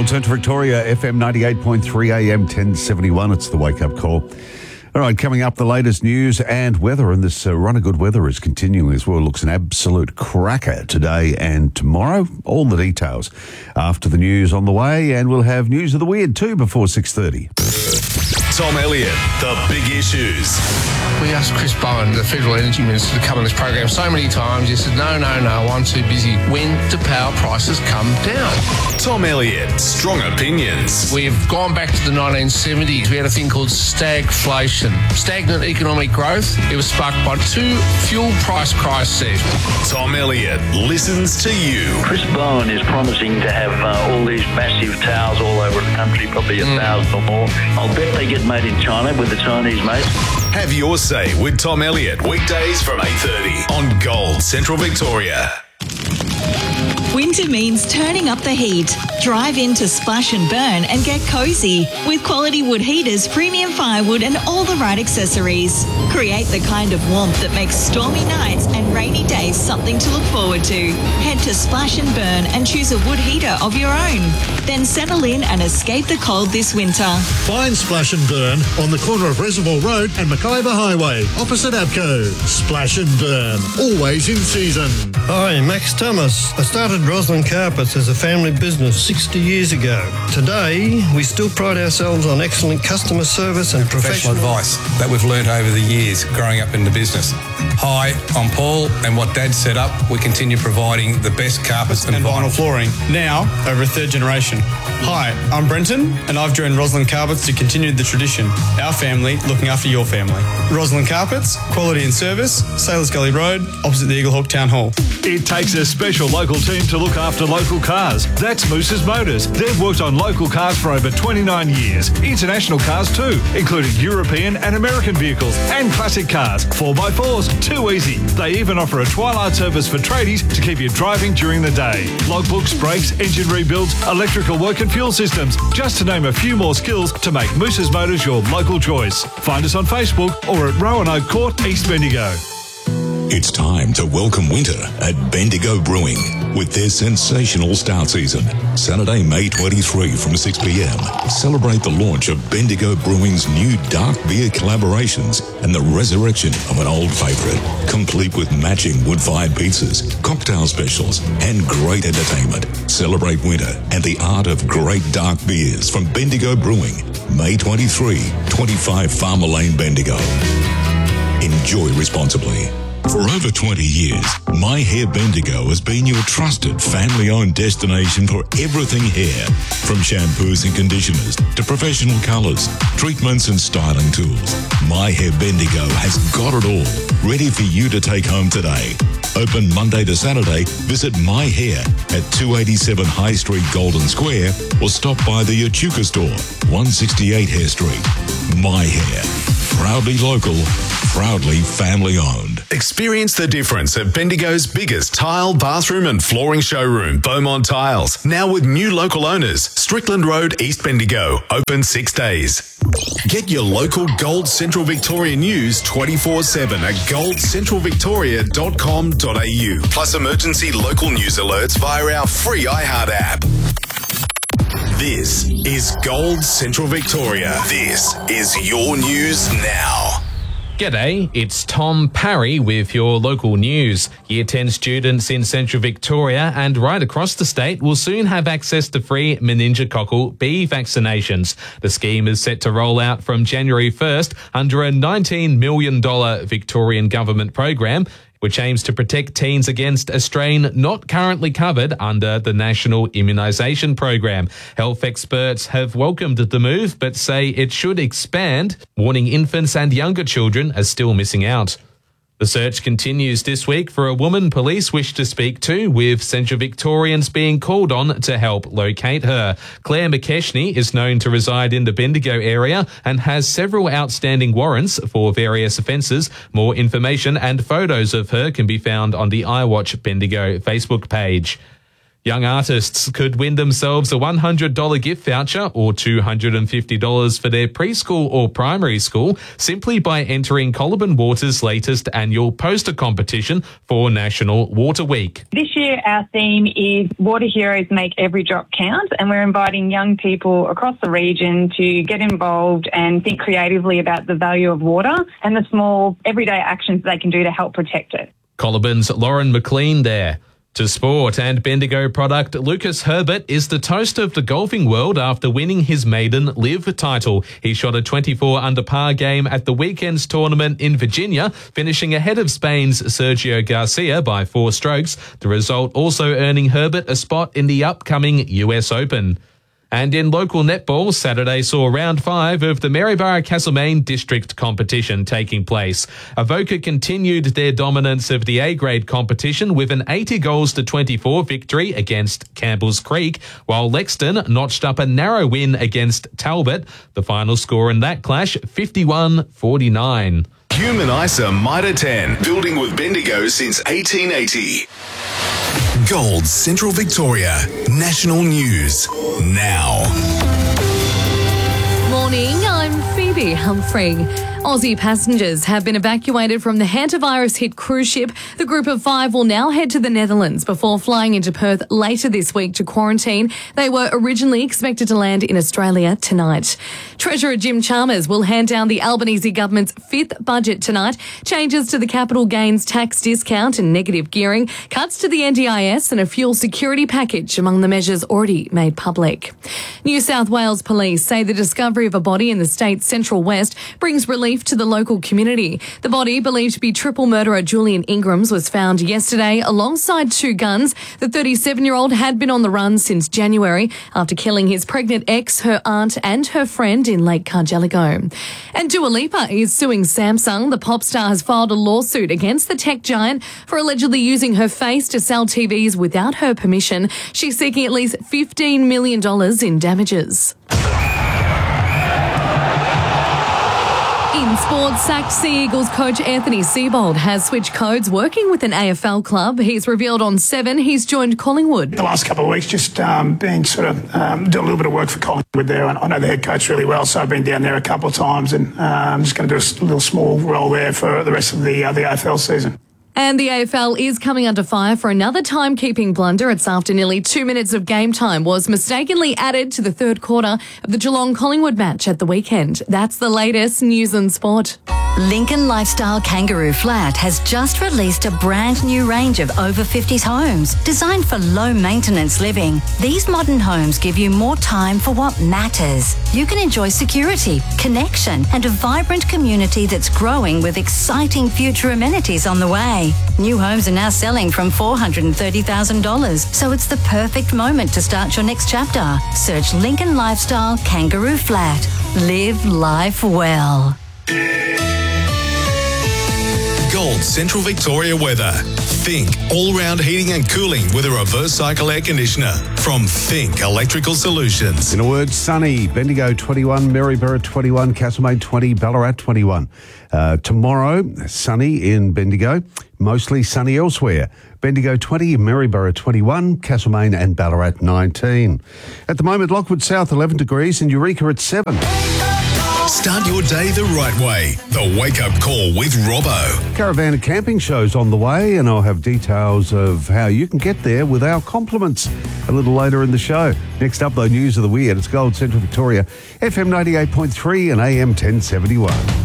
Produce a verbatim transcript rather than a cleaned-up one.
Gold Central Victoria, F M ninety-eight point three A M ten seventy-one. It's the wake-up call. All right, coming up, the latest news and weather, and this uh, run of good weather is continuing as well. It looks an absolute cracker today and tomorrow. All the details after the news on the way, and we'll have news of the weird too before six thirty. Tom Elliott, the big issues. We asked Chris Bowen, the Federal Energy Minister, to come on this program so many times. He said, no, no, no, I'm too busy. When do power prices come down? Tom Elliott, strong opinions. We've gone back to the nineteen seventies. We had a thing called stagflation, stagnant economic growth. It was sparked by two fuel price crises. Tom Elliott listens to you. Chris Bowen is promising to have uh, all these massive towers all over the country, probably a mm. thousand or more. I'll bet they get made in China with the Chinese mates. Have your say with Tom Elliott, weekdays from eight thirty on Gold Central Victoria. Winter means turning up the heat. Drive into Splash and Burn and get cozy with quality wood heaters, premium firewood and all the right accessories. Create the kind of warmth that makes stormy nights and rainy days something to look forward to. Head to Splash and Burn and choose a wood heater of your own. Then settle in and escape the cold this winter. Find Splash and Burn on the corner of Reservoir Road and Mackayba Highway, opposite Abco. Splash and Burn, always in season. Hi, Max Thomas. I started Roslyn Carpets as a family business sixty years ago. Today, we still pride ourselves on excellent customer service and professional, professional advice that we've learned over the years growing up in the business. Hi, I'm Paul, and what Dad set up, we continue providing the best carpets and, and vinyl. vinyl flooring, now over a third generation. Hi, I'm Brenton, and I've joined Roslyn Carpets to continue the tradition. Our family looking after your family. Roslyn Carpets, quality and service, Sailors Gully Road, opposite the Eaglehawk Town Hall. It takes a special local team to look after local cars. That's Moose's Motors. They've worked on local cars for over twenty-nine years. International cars too, including European and American vehicles and classic cars. four by fours, too easy. They even offer a twilight service for tradies to keep you driving during the day. Logbooks, brakes, engine rebuilds, electrical work and fuel systems. Just to name a few more skills to make Moose's Motors your local choice. Find us on Facebook or at Roanoke Court, East Bendigo. It's time to welcome winter at Bendigo Brewing with their sensational start season. Saturday, May twenty-third from six p.m. Celebrate the launch of Bendigo Brewing's new dark beer collaborations and the resurrection of an old favourite, complete with matching wood-fired pizzas, cocktail specials and great entertainment. Celebrate winter and the art of great dark beers from Bendigo Brewing. May twenty-third, twenty-five Farmer Lane, Bendigo. Enjoy responsibly. For over twenty years, My Hair Bendigo has been your trusted family-owned destination for everything hair, from shampoos and conditioners to professional colours, treatments and styling tools. My Hair Bendigo has got it all, ready for you to take home today. Open Monday to Saturday. Visit My Hair at two eighty-seven High Street, Golden Square, or stop by the Echuca store, one sixty-eight Hare Street. My Hair, proudly local, proudly family-owned. Experience the difference at Bendigo's biggest tile, bathroom and flooring showroom, Beaumont Tiles. Now with new local owners, Strickland Road, East Bendigo. Open six days. Get your local Gold Central Victoria news twenty-four seven at gold central victoria dot com dot a u. Plus emergency local news alerts via our free iHeart app. This is Gold Central Victoria. This is your news now. G'day, it's Tom Parry with your local news. Year ten students in Central Victoria and right across the state will soon have access to free meningococcal B vaccinations. The scheme is set to roll out from January first under a nineteen million dollars Victorian government program, which aims to protect teens against a strain not currently covered under the National Immunisation Program. Health experts have welcomed the move but say it should expand, warning infants and younger children are still missing out. The search continues this week for a woman police wish to speak to, with Central Victorians being called on to help locate her. Claire McKechnie is known to reside in the Bendigo area and has several outstanding warrants for various offences. More information and photos of her can be found on the iWatch Bendigo Facebook page. Young artists could win themselves a one hundred dollars gift voucher or two hundred fifty dollars for their preschool or primary school simply by entering Colaburn Water's latest annual poster competition for National Water Week. This year our theme is Water Heroes Make Every Drop Count, and we're inviting young people across the region to get involved and think creatively about the value of water and the small everyday actions they can do to help protect it. Coliburn's Lauren McLean there. To sport, and Bendigo product Lucas Herbert is the toast of the golfing world after winning his maiden Live title. He shot a twenty-four under par game at the weekend's tournament in Virginia, finishing ahead of Spain's Sergio Garcia by four strokes, the result also earning Herbert a spot in the upcoming U S Open. And in local netball, Saturday saw round five of the Maryborough Castlemaine District competition taking place. Avoca continued their dominance of the A-grade competition with an eighty goals to twenty-four victory against Campbell's Creek, while Lexton notched up a narrow win against Talbot. The final score in that clash, fifty-one forty-nine. Human I S A Mitre ten, building with Bendigo since eighteen eighty. Gold Central Victoria, National News, now. Morning, I'm Phoebe Humphrey. Aussie passengers have been evacuated from the hantavirus-hit cruise ship. The group of five will now head to the Netherlands before flying into Perth later this week to quarantine. They were originally expected to land in Australia tonight. Treasurer Jim Chalmers will hand down the Albanese government's fifth budget tonight. Changes to the capital gains tax discount and negative gearing, cuts to the N D I S and a fuel security package among the measures already made public. New South Wales police say the discovery of a body in the state's central west brings relief to the local community. The body, believed to be triple murderer Julian Ingrams, was found yesterday alongside two guns. The thirty-seven-year-old had been on the run since January after killing his pregnant ex, her aunt and her friend in Lake Cargelligo. And Dua Lipa is suing Samsung. The pop star has filed a lawsuit against the tech giant for allegedly using her face to sell T Vs without her permission. She's seeking at least fifteen million dollars in damages. In sports, sacked Sea Eagles coach Anthony Seibold has switched codes working with an A F L club. He's revealed on Seven he's joined Collingwood. The last couple of weeks, just um, been sort of um, doing a little bit of work for Collingwood there. I know the head coach really well, so I've been down there a couple of times, and uh, I'm just going to do a little small role there for the rest of the, uh, the A F L season. And the A F L is coming under fire for another timekeeping blunder. It's after nearly two minutes of game time was mistakenly added to the third quarter of the Geelong-Collingwood match at the weekend. That's the latest news and sport. Lincoln Lifestyle Kangaroo Flat has just released a brand new range of over fifties homes designed for low maintenance living. These modern homes give you more time for what matters. You can enjoy security, connection, and a vibrant community that's growing with exciting future amenities on the way. New homes are now selling from four hundred thirty thousand dollars, so it's the perfect moment to start your next chapter. Search Lincoln Lifestyle Kangaroo Flat. Live life well. Gold Central Victoria weather. Think all-round heating and cooling with a reverse cycle air conditioner from Think Electrical Solutions. In a word, sunny. Bendigo twenty-one, Maryborough twenty-one, Castlemaine twenty, Ballarat twenty-one. Uh, tomorrow, sunny in Bendigo, mostly sunny elsewhere. Bendigo twenty, Maryborough twenty-one, Castlemaine and Ballarat nineteen. At the moment, Lockwood South eleven degrees and Eureka at seven. Start your day the right way. The Wake Up Call with Robbo. Caravan and camping shows on the way, and I'll have details of how you can get there with our compliments a little later in the show. Next up, though, news of the weird. It's Gold Central Victoria, F M ninety-eight point three and A M ten seventy-one.